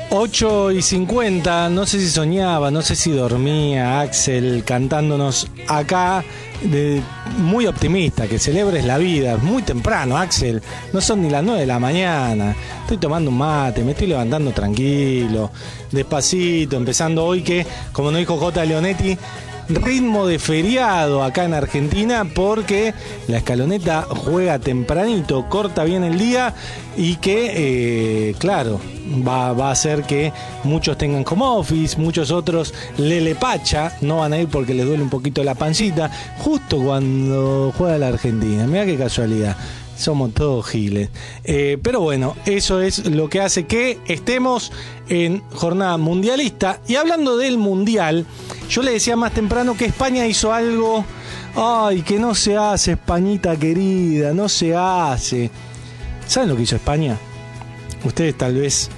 8:50, no sé si soñaba, no sé si dormía Axel cantándonos acá, muy optimista, que celebres la vida, muy temprano Axel, no son ni las 9 de la mañana, estoy tomando un mate, me estoy levantando tranquilo, despacito, empezando hoy que, como nos dijo J. Leonetti, ritmo de feriado acá en Argentina porque la escaloneta juega tempranito, corta bien el día y que, claro, va a hacer que muchos tengan home office, muchos otros lele pacha, no van a ir porque les duele un poquito la pancita, justo cuando juega la Argentina. Mirá qué casualidad. Somos todos giles. Pero bueno, eso es lo que hace que estemos en jornada mundialista. Y hablando del mundial, yo le decía más temprano que España hizo algo, ay, que no se hace, Españita querida, no se hace. ¿Saben lo que hizo España? Ustedes tal vez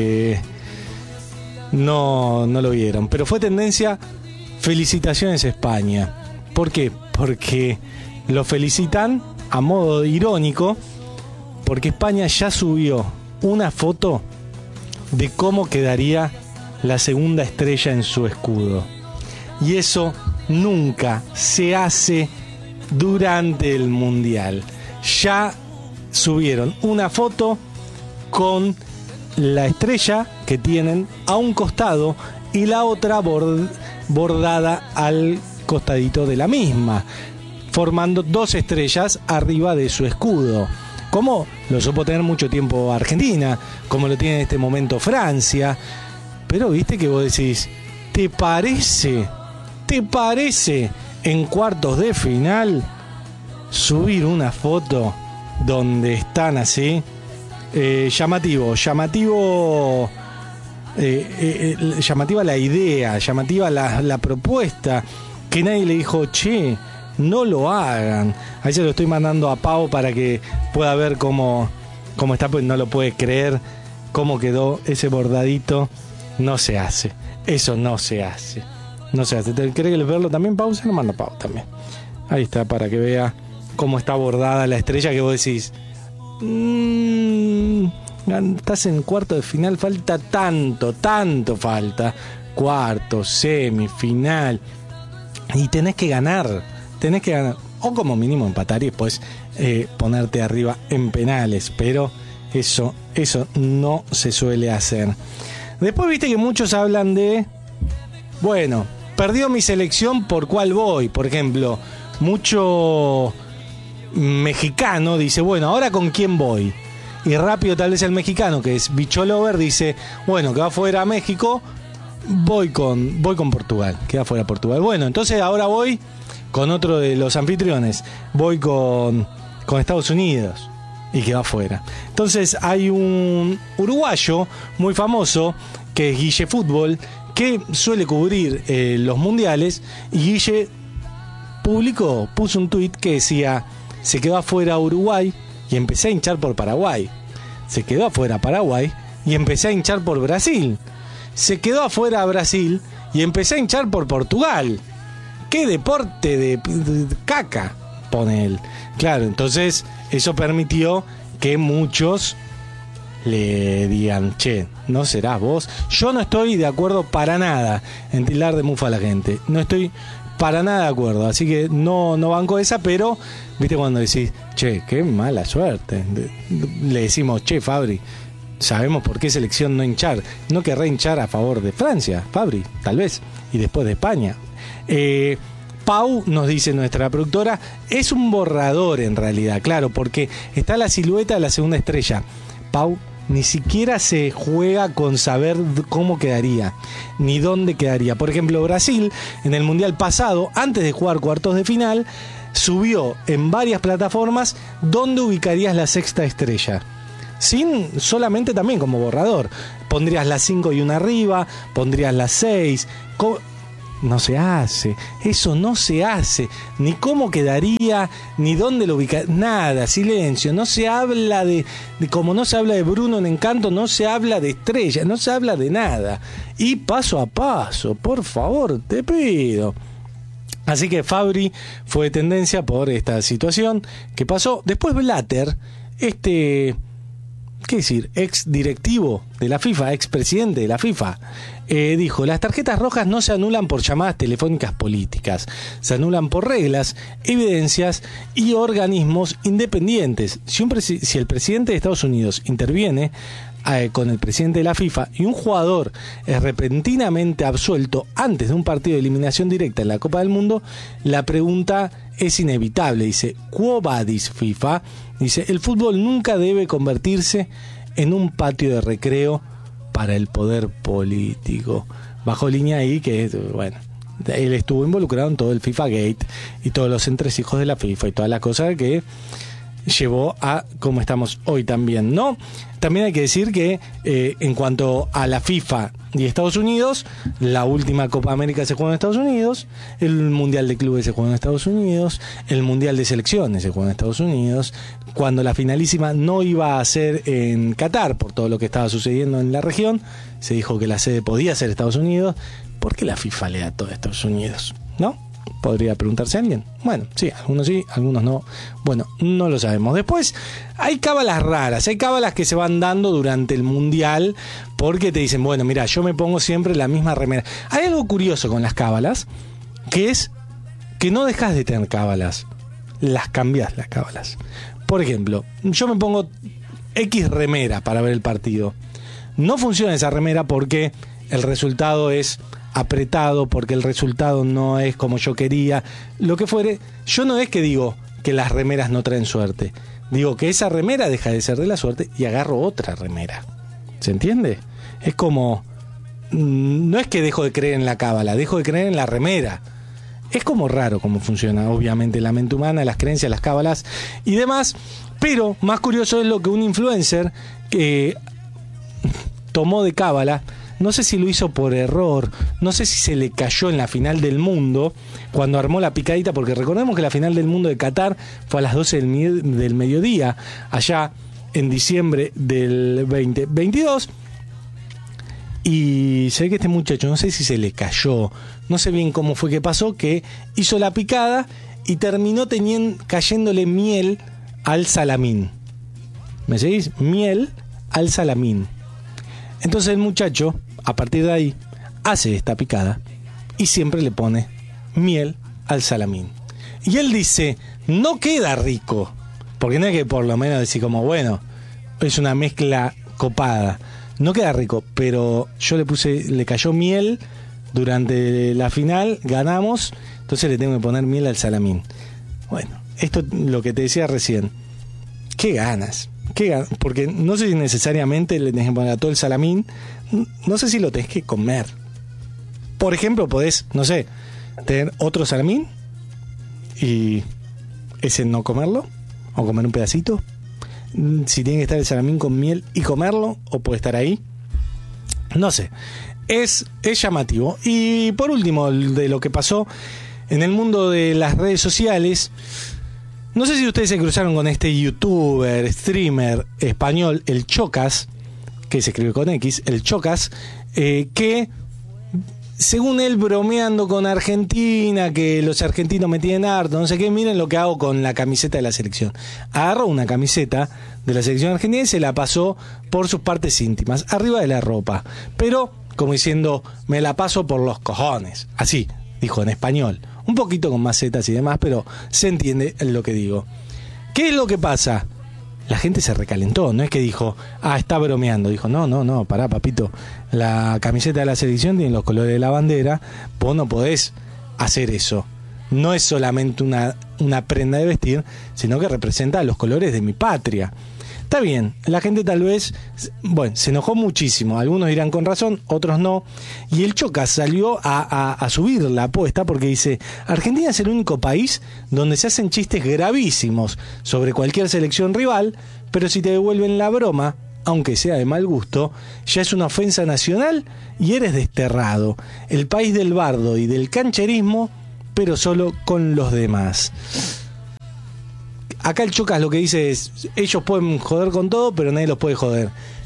no lo vieron, pero fue tendencia. Felicitaciones España. ¿Por qué? Porque lo felicitan a modo irónico, porque España ya subió una foto de cómo quedaría la segunda estrella en su escudo. Y eso nunca se hace durante el Mundial. Ya subieron una foto con la estrella que tienen a un costado y la otra bordada al costadito de la misma, formando dos estrellas arriba de su escudo, como lo supo tener mucho tiempo Argentina, como lo tiene en este momento Francia. Pero viste que vos decís, ¿te parece en cuartos de final subir una foto donde están así? Llamativa la idea, llamativa la propuesta, que nadie le dijo, che, no lo hagan. Ahí se lo estoy mandando a Pau para que pueda ver cómo está, pues no lo puede creer cómo quedó ese bordadito. No se hace, eso no se hace. ¿Te querés verlo también, Pau? Se lo mando a Pau también. Ahí está, para que vea cómo está bordada la estrella, que vos decís, estás en cuarto de final, falta tanto falta. Cuarto, semifinal, y tenés que ganar, o como mínimo empatar y después ponerte arriba en penales, pero eso no se suele hacer. Después viste que muchos hablan de, bueno, perdió mi selección, ¿por cuál voy? Por ejemplo, mucho mexicano dice, bueno, ¿ahora con quién voy? Y rápido tal vez el mexicano, que es bicho lover, dice, bueno, que va fuera a México, voy con Portugal, queda fuera Portugal. Bueno, entonces ahora voy con otro de los anfitriones, voy con Estados Unidos, y que va fuera. Entonces hay un uruguayo muy famoso, que es Guille Fútbol, que suele cubrir los mundiales, y Guille puso un tuit que decía, se quedó afuera Uruguay y empecé a hinchar por Paraguay. Se quedó afuera Paraguay y empecé a hinchar por Brasil. Se quedó afuera Brasil y empecé a hinchar por Portugal. ¡Qué deporte de caca!, pone él. Claro, entonces eso permitió que muchos le digan, che, ¿no serás vos? Yo no estoy de acuerdo para nada en tildar de mufa a la gente. No estoy para nada de acuerdo, así que no banco esa, pero viste cuando decís, che, qué mala suerte. Le decimos, che, Fabri, sabemos por qué selección no hinchar. No querrá hinchar a favor de Francia, Fabri, tal vez, y después de España. Pau, nos dice nuestra productora, es un borrador en realidad, claro, porque está la silueta de la segunda estrella. Pau ni siquiera se juega con saber cómo quedaría, ni dónde quedaría. Por ejemplo, Brasil, en el Mundial pasado, antes de jugar cuartos de final, subió en varias plataformas dónde ubicarías la sexta estrella. Sin solamente también como borrador. Pondrías las 5 y una arriba, pondrías las 6. No se hace, eso no se hace, ni cómo quedaría, ni dónde lo ubica, nada, silencio, no se habla de como no se habla de Bruno en Encanto, no se habla de estrella, no se habla de nada, y paso a paso, por favor, te pido. Así que Fabri fue tendencia por esta situación que pasó. Después Blatter, que ¿qué decir? Ex directivo de la FIFA, ex presidente de la FIFA, dijo: las tarjetas rojas no se anulan por llamadas telefónicas políticas, se anulan por reglas, evidencias y organismos independientes. Si el presidente de Estados Unidos interviene con el presidente de la FIFA y un jugador es repentinamente absuelto antes de un partido de eliminación directa en la Copa del Mundo, la pregunta es inevitable. Dice: Quo vadis FIFA? Dice: el fútbol nunca debe convertirse en un patio de recreo para el poder político. Bajo línea ahí que, bueno, él estuvo involucrado en todo el FIFA Gate y todos los entresijos de la FIFA y toda la cosa que llevó a como estamos hoy también, ¿no? También hay que decir que en cuanto a la FIFA y Estados Unidos, la última Copa América se jugó en Estados Unidos, el Mundial de Clubes se jugó en Estados Unidos, el Mundial de Selecciones se jugó en Estados Unidos, cuando la finalísima no iba a ser en Qatar por todo lo que estaba sucediendo en la región, se dijo que la sede podía ser Estados Unidos. ¿Por qué la FIFA le da todo a Estados Unidos? ¿No? Podría preguntarse alguien. Bueno, sí, algunos no. Bueno, no lo sabemos. Después hay cábalas raras, hay cábalas que se van dando durante el Mundial porque te dicen: bueno, mira, yo me pongo siempre la misma remera. Hay algo curioso con las cábalas, que es que no dejas de tener cábalas, las cambias las cábalas. Por ejemplo, yo me pongo X remera para ver el partido. No funciona esa remera porque el resultado es apretado, porque el resultado no es como yo quería, lo que fuere. Yo no es que digo que las remeras no traen suerte, digo que esa remera deja de ser de la suerte y agarro otra remera. ¿Se entiende? Es como, no es que dejo de creer en la cábala, dejo de creer en la remera. Es como raro cómo funciona, obviamente, la mente humana, las creencias, las cábalas y demás. Pero más curioso es lo que un influencer que tomó de cábala. No sé si lo hizo por error, no sé si se le cayó en la final del mundo cuando armó la picadita, porque recordemos que la final del mundo de Qatar fue a las 12 del mediodía, allá en diciembre del 2022. Y se ve que este muchacho, no sé si se le cayó, no sé bien cómo fue que pasó, que hizo la picada y terminó cayéndole miel al salamín. ¿Me seguís? Miel al salamín. Entonces el muchacho, a partir de ahí, hace esta picada y siempre le pone miel al salamín. Y él dice: no queda rico, porque no es que por lo menos decir como, bueno, es una mezcla copada, no queda rico, pero yo le cayó miel durante la final, ganamos, entonces le tengo que poner miel al salamín. Bueno, esto es lo que te decía recién. ¿Qué ganas? Porque no sé si necesariamente le tenés que poner a todo el salamín, no sé si lo tenés que comer. Por ejemplo, podés, no sé, tener otro salamín y ese no comerlo, o comer un pedacito. Si tiene que estar el salamín con miel y comerlo, o puede estar ahí, no sé. Es llamativo. Y por último, de lo que pasó en el mundo de las redes sociales. No sé si ustedes se cruzaron con este youtuber, streamer español, el Chocas, que se escribe con X, el Chocas, que según él, bromeando con Argentina, que los argentinos me tienen harto, no sé qué, miren lo que hago con la camiseta de la selección. Agarró una camiseta de la selección argentina y se la pasó por sus partes íntimas, arriba de la ropa, pero como diciendo, me la paso por los cojones, así, dijo en español. Un poquito con macetas y demás, pero se entiende lo que digo. ¿Qué es lo que pasa? La gente se recalentó, no es que dijo, está bromeando. Dijo, no, pará, papito. La camiseta de la selección tiene los colores de la bandera, vos no podés hacer eso. No es solamente una prenda de vestir, sino que representa los colores de mi patria. Está bien, la gente tal vez, bueno, se enojó muchísimo, algunos dirán con razón, otros no, y el Chocas salió a subir la apuesta porque dice: Argentina es el único país donde se hacen chistes gravísimos sobre cualquier selección rival, pero si te devuelven la broma, aunque sea de mal gusto, ya es una ofensa nacional y eres desterrado. El país del bardo y del cancherismo, pero solo con los demás. Acá el Chocas lo que dice es: ellos pueden joder con todo, pero nadie los puede joder.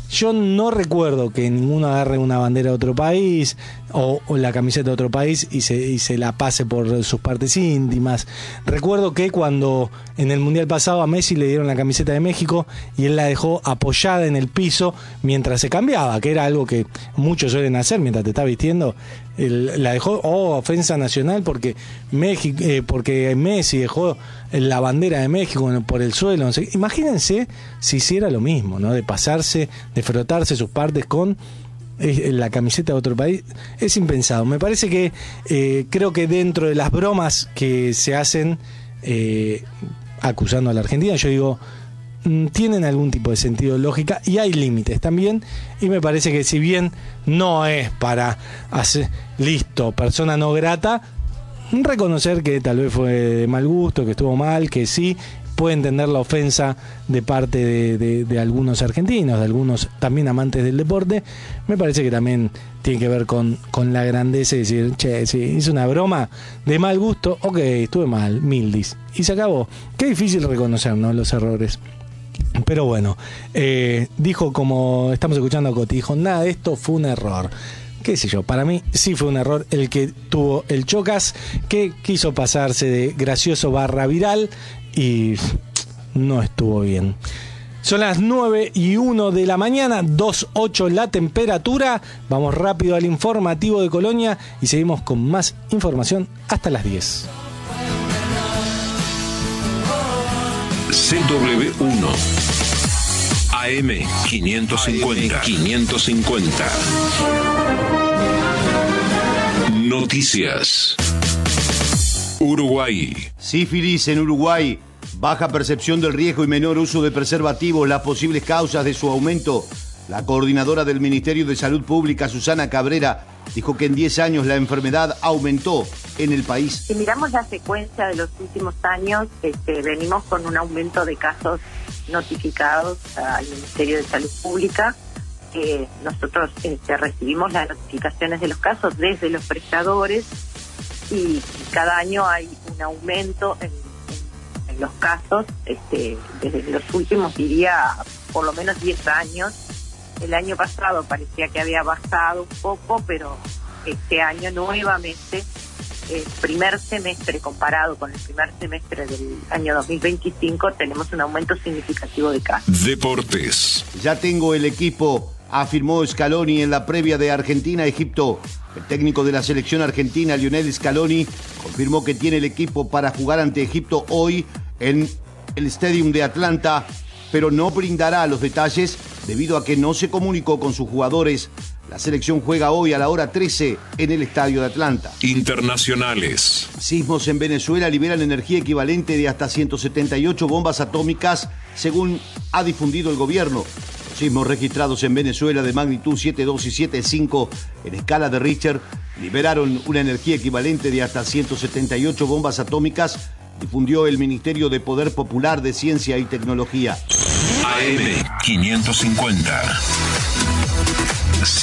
Yo no recuerdo que ninguno agarre una bandera de otro país o la camiseta de otro país y se la pase por sus partes íntimas. Recuerdo que cuando en el Mundial pasado a Messi le dieron la camiseta de México y él la dejó apoyada en el piso mientras se cambiaba, que era algo que muchos suelen hacer mientras te está vistiendo. La dejó, ofensa nacional porque porque Messi dejó la bandera de México por el suelo. No sé. Imagínense si hiciera lo mismo, ¿no? De pasarse, de frotarse sus partes con la camiseta de otro país. Es impensado. Me parece que creo que dentro de las bromas que se hacen acusando a la Argentina, yo digo, tienen algún tipo de sentido de lógica y hay límites también, y me parece que si bien no es para hacer listo, persona no grata, reconocer que tal vez fue de mal gusto, que estuvo mal, que sí puede entender la ofensa de parte de algunos argentinos, de algunos también amantes del deporte, me parece que también tiene que ver con la grandeza y decir, che, si hice una broma de mal gusto, ok, estuve mal, mildis, y se acabó. Qué difícil reconocer, ¿no?, los errores. Pero bueno, dijo, como estamos escuchando a Coti, dijo, nada de esto fue un error. Qué sé yo, para mí sí fue un error el que tuvo el Chocas, que quiso pasarse de gracioso / viral y no estuvo bien. Son las 9:01 de la mañana, 2:08 la temperatura. Vamos rápido al informativo de Colonia y seguimos con más información hasta las 10. CW1 AM 550. Noticias. Uruguay. Sífilis en Uruguay. Baja percepción del riesgo y menor uso de preservativos, las posibles causas de su aumento. La coordinadora del Ministerio de Salud Pública, Susana Cabrera, dijo que en 10 años la enfermedad aumentó en el país. Si miramos la secuencia de los últimos años, venimos con un aumento de casos notificados al Ministerio de Salud Pública. Nosotros recibimos las notificaciones de los casos desde los prestadores y cada año hay un aumento en los casos, desde los últimos, diría, por lo menos 10 años. El año pasado parecía que había bajado un poco, pero este año nuevamente, el primer semestre comparado con el primer semestre del año 2025, tenemos un aumento significativo de casos. Deportes. Ya tengo el equipo, afirmó Scaloni en la previa de Argentina-Egipto. El técnico de la selección argentina, Lionel Scaloni, confirmó que tiene el equipo para jugar ante Egipto hoy en el Stadium de Atlanta, pero no brindará los detalles debido a que no se comunicó con sus jugadores. La selección juega hoy a la hora 13 en el estadio de Atlanta. Internacionales. Sismos en Venezuela liberan energía equivalente de hasta 178 bombas atómicas, según ha difundido el gobierno. Los sismos registrados en Venezuela de magnitud 7.2 y 7.5 en escala de Richter liberaron una energía equivalente de hasta 178 bombas atómicas, difundió el Ministerio de Poder Popular de Ciencia y Tecnología. AM 550.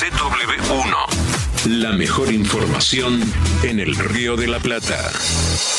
CW1. La mejor información en el Río de la Plata.